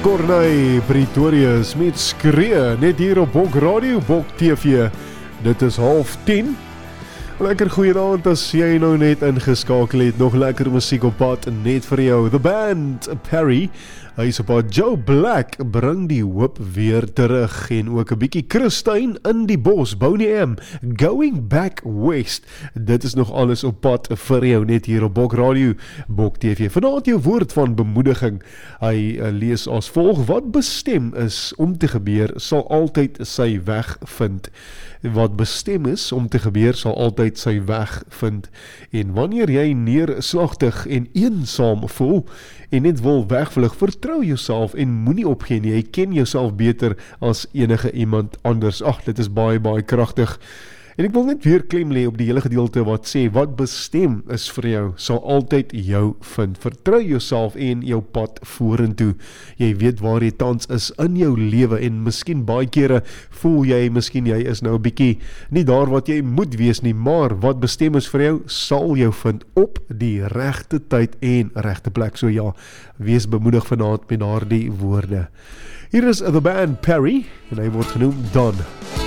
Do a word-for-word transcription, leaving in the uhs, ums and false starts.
Corneille, Pretorius met Skree, net hier op Bok Radio, Bok T V. Dit is half tien. Lekker goeienaand as jy nou net ingeskakel het. Nog lekker musiek op pad, net vir jou. The Band, Perry, hy is op pad. Joe Black bring die hoop weer terug. En ook 'n bietjie Christine in die bos. Boney M, Going Back West. Dit is nog alles op pad vir jou, net hier op Bok Radio, Bok T V. Vanaand jou woord van bemoediging. Hy uh, lees as volg: wat bestem is om te gebeur, sal altyd sy weg vind. Wat bestem is om te gebeur, sal altyd sy weg vind. En wanneer jy neerslagtig en eensaam voel, en net wil wegvlug, vertrou jouself en moenie opgee nie. Jy ken jouself beter as enige iemand anders. Ag, dit is baie, baie kragtig. En ek wil net weer klem lê op die hele gedeelte wat sê, wat bestem is vir jou, sal altyd jou vind. Vertrou jouself en jou pad vorentoe. Jy weet waar jy tans is in jou lewe, en miskien baie kere voel jy, miskien jy is nou 'n bietjie nie daar wat jy moet wees nie, maar wat bestem is vir jou, sal jou vind op die regte tyd en regte plek. So ja, wees bemoedig vanaand met daardie woorde. Hier is The Band Perry, en hy word genoem Don.